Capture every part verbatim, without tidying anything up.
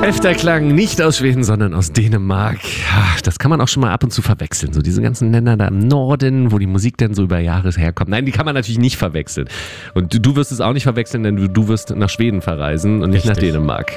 Hefterklang nicht aus Schweden, sondern aus Dänemark. Das kann man auch schon mal ab und zu verwechseln. So diese ganzen Länder da im Norden, wo die Musik dann so über Jahre herkommt. Nein, die kann man natürlich nicht verwechseln. Und du, du wirst es auch nicht verwechseln, denn du, du wirst nach Schweden verreisen und nicht Richtig. nach Dänemark.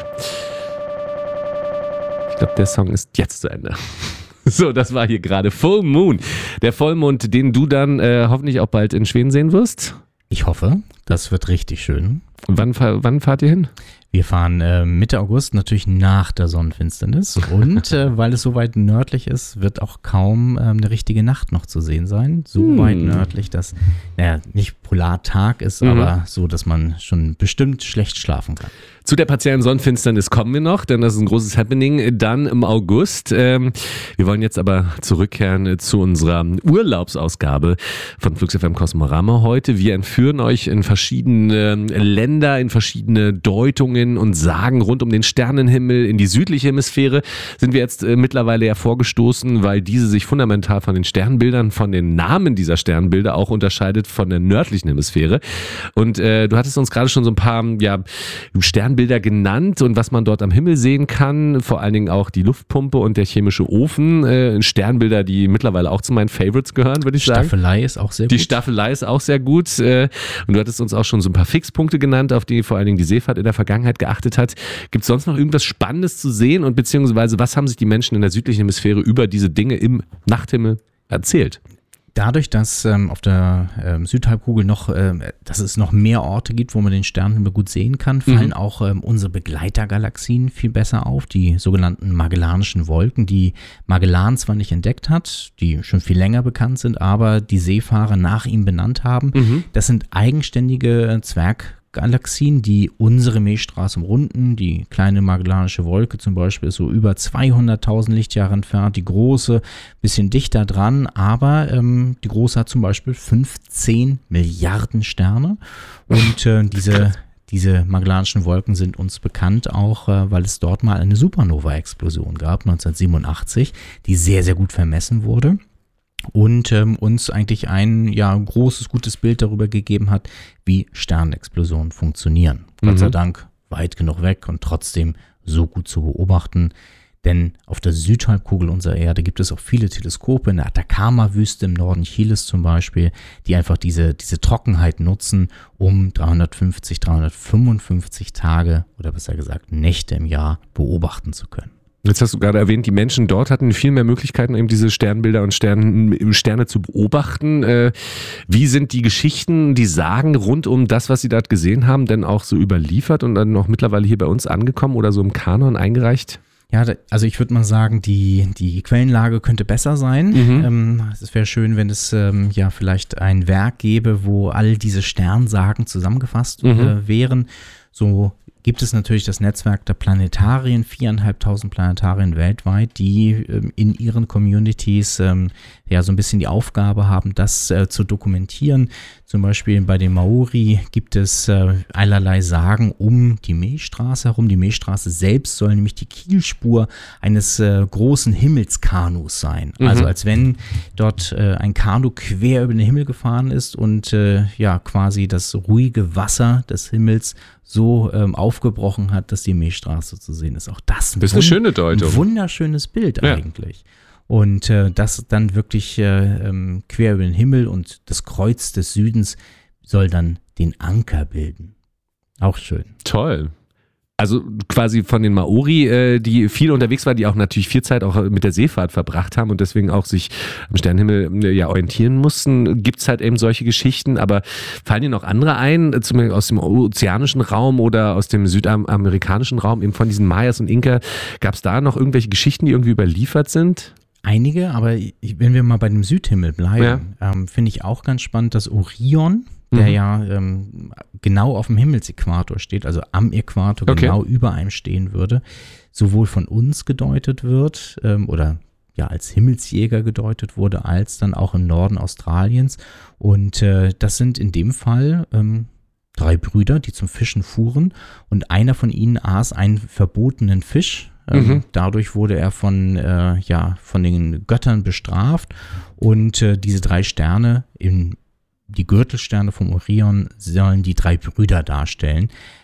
Ich glaube, der Song ist jetzt zu Ende. So, das war hier gerade Full Moon. Der Vollmond, den du dann äh, hoffentlich auch bald in Schweden sehen wirst. Ich hoffe, das wird richtig schön. Wann, wann fahrt ihr hin? Wir fahren äh, Mitte August, natürlich nach der Sonnenfinsternis. Und äh, weil es so weit nördlich ist, wird auch kaum ähm, eine richtige Nacht noch zu sehen sein. So hm. weit nördlich, dass, naja, nicht Polartag ist, mhm. aber so, dass man schon bestimmt schlecht schlafen kann. Zu der partiellen Sonnenfinsternis kommen wir noch, denn das ist ein großes Happening dann im August. Ähm, wir wollen jetzt aber zurückkehren zu unserer Urlaubsausgabe von Flux F M Kosmorama heute. Wir entführen euch in verschiedene Länder, in verschiedene Deutungen und Sagen rund um den Sternenhimmel. In die südliche Hemisphäre sind wir jetzt äh, mittlerweile ja vorgestoßen, weil diese sich fundamental von den Sternbildern, von den Namen dieser Sternbilder auch unterscheidet von der nördlichen Hemisphäre. Und äh, du hattest uns gerade schon so ein paar ja, Sternbilder genannt und was man dort am Himmel sehen kann, vor allen Dingen auch die Luftpumpe und der chemische Ofen, äh, Sternbilder, die mittlerweile auch zu meinen Favorites gehören, würde ich sagen. Die Staffelei ist auch sehr gut. Die Staffelei ist auch sehr gut äh, und du hattest uns auch schon so ein paar Fixpunkte genannt, auf die vor allen Dingen die Seefahrt in der Vergangenheit geachtet hat. Gibt es sonst noch irgendwas Spannendes zu sehen und beziehungsweise was haben sich die Menschen in der südlichen Hemisphäre über diese Dinge im Nachthimmel erzählt? Dadurch, dass ähm, auf der ähm, Südhalbkugel noch, ähm, dass es noch mehr Orte gibt, wo man den Sternenhimmel gut sehen kann, fallen mhm. auch ähm, unsere Begleitergalaxien viel besser auf, die sogenannten Magellanischen Wolken, die Magellan zwar nicht entdeckt hat, die schon viel länger bekannt sind, aber die Seefahrer nach ihm benannt haben. Mhm. Das sind eigenständige Zwerg Galaxien, die unsere Milchstraße umrunden. Die kleine Magellanische Wolke zum Beispiel ist so über zweihunderttausend Lichtjahre entfernt, die große bisschen dichter dran, aber ähm, die große hat zum Beispiel fünfzehn Milliarden Sterne und äh, diese, diese Magellanischen Wolken sind uns bekannt auch, äh, weil es dort mal eine Supernova-Explosion gab, neunzehnhundertsiebenundachtzig, die sehr, sehr gut vermessen wurde. Und ähm, uns eigentlich ein ja, großes, gutes Bild darüber gegeben hat, wie Sternexplosionen funktionieren. Mhm. Gott sei Dank weit genug weg und trotzdem so gut zu beobachten. Denn auf der Südhalbkugel unserer Erde gibt es auch viele Teleskope, in der Atacama-Wüste im Norden Chiles zum Beispiel, die einfach diese, diese Trockenheit nutzen, um dreihundertfünfzig, dreihundertfünfundfünfzig Tage oder besser gesagt Nächte im Jahr beobachten zu können. Jetzt hast du gerade erwähnt, die Menschen dort hatten viel mehr Möglichkeiten, eben diese Sternbilder und Stern, Sterne zu beobachten. Äh, wie sind die Geschichten, die Sagen rund um das, was sie dort gesehen haben, denn auch so überliefert und dann auch mittlerweile hier bei uns angekommen oder so im Kanon eingereicht? Ja, also ich würde mal sagen, die, die Quellenlage könnte besser sein. Mhm. Ähm, es wäre schön, wenn es ähm, ja vielleicht ein Werk gäbe, wo all diese Sternsagen zusammengefasst mhm. äh, wären. So gibt es natürlich das Netzwerk der Planetarien, viereinhalbtausend Planetarien weltweit, die ähm, in ihren Communities ähm, ja so ein bisschen die Aufgabe haben, das äh, zu dokumentieren. Zum Beispiel bei den Maori gibt es äh, allerlei Sagen um die Milchstraße herum. Die Milchstraße selbst soll nämlich die Kielspur eines äh, großen Himmelskanus sein. Mhm. Also als wenn dort äh, ein Kanu quer über den Himmel gefahren ist und äh, ja quasi das ruhige Wasser des Himmels so ähm, aufgebrochen hat, dass die Milchstraße zu sehen ist. Auch das, das ist eine schöne Deutung. Ein wunderschönes Bild ja. eigentlich. Und äh, das dann wirklich äh, ähm, quer über den Himmel und das Kreuz des Südens soll dann den Anker bilden. Auch schön. Toll. Also quasi von den Maori, äh, die viel unterwegs waren, die auch natürlich viel Zeit auch mit der Seefahrt verbracht haben und deswegen auch sich am Sternenhimmel äh, ja orientieren mussten, gibt es halt eben solche Geschichten, aber fallen dir noch andere ein, zum Beispiel aus dem ozeanischen Raum oder aus dem südamerikanischen Raum, eben von diesen Mayas und Inka, gab es da noch irgendwelche Geschichten, die irgendwie überliefert sind? Einige, aber wenn wir mal bei dem Südhimmel bleiben, ja. ähm, finde ich auch ganz spannend, dass Orion, der mhm. ja ähm, genau auf dem Himmelsäquator steht, also am Äquator okay. genau über einem stehen würde, sowohl von uns gedeutet wird ähm, oder ja als Himmelsjäger gedeutet wurde, als dann auch im Norden Australiens. Und äh, das sind in dem Fall ähm, drei Brüder, die zum Fischen fuhren und einer von ihnen aß einen verbotenen Fisch. Mhm. Dadurch wurde er von, äh, ja, von den Göttern bestraft und äh, diese drei Sterne, in, die Gürtelsterne vom Orion, sollen die drei Brüder darstellen.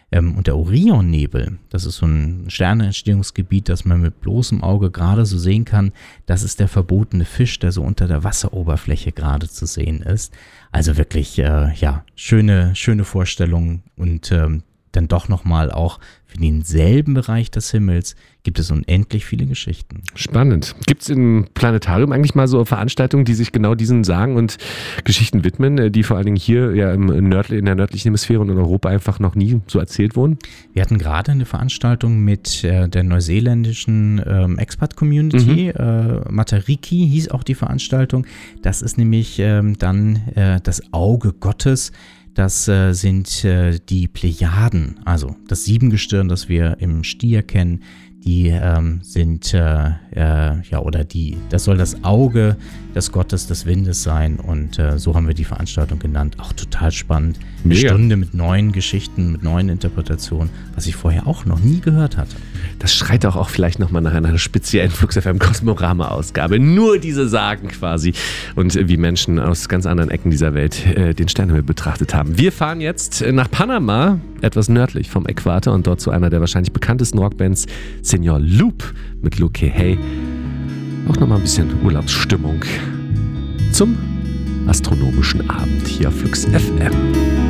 Ähm, und der Orionnebel, das ist so ein Sternenentstehungsgebiet, das man mit bloßem Auge gerade so sehen kann. Das ist der verbotene Fisch, der so unter der Wasseroberfläche gerade zu sehen ist. Also wirklich, äh, ja, schöne, schöne Vorstellung und ähm, dann doch nochmal auch für denselben Bereich des Himmels gibt es unendlich viele Geschichten. Spannend. Gibt es im Planetarium eigentlich mal so Veranstaltungen, die sich genau diesen Sagen und Geschichten widmen, die vor allen Dingen hier ja im nördli- in der nördlichen Hemisphäre und in Europa einfach noch nie so erzählt wurden? Wir hatten gerade eine Veranstaltung mit äh, der neuseeländischen ähm, Expat-Community. Mhm. Äh, Matariki hieß auch die Veranstaltung. Das ist nämlich ähm, dann äh, das Auge Gottes. Das äh, sind äh, die Plejaden, also das Siebengestirn, das wir im Stier kennen. Die ähm, sind, äh, äh, ja, oder die, das soll das Auge des Gottes des Windes sein und äh, so haben wir die Veranstaltung genannt. Auch total spannend. Eine Mega. Stunde mit neuen Geschichten, mit neuen Interpretationen, was ich vorher auch noch nie gehört hatte. Das schreit auch, auch vielleicht nochmal nach einer speziellen Flux F M Kosmorama-Ausgabe. Nur diese Sagen quasi und äh, wie Menschen aus ganz anderen Ecken dieser Welt äh, den Sternenhimmel betrachtet haben. Wir fahren jetzt nach Panama, etwas nördlich vom Äquator und dort zu einer der wahrscheinlich bekanntesten Rockbands, Señor Loop mit Luke Hey. Auch nochmal ein bisschen Urlaubsstimmung zum astronomischen Abend hier auf Flux F M.